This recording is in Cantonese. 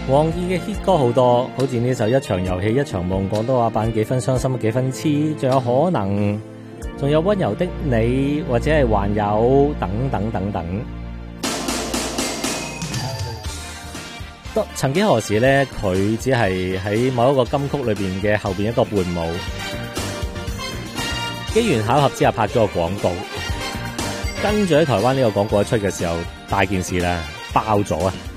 黃義嘅 hit 歌好多，好似呢首《一場遊戲一場夢》，廣東話版幾分傷心幾分痴，仲有可能，仲有溫柔的你，或者係還有等等等等。曾幾何時咧，佢只係喺某一個金曲裏邊嘅後邊一個伴舞，機緣巧合之下拍咗個廣告，跟住喺台灣呢個廣告一出嘅時候，大件事啦，爆咗啊！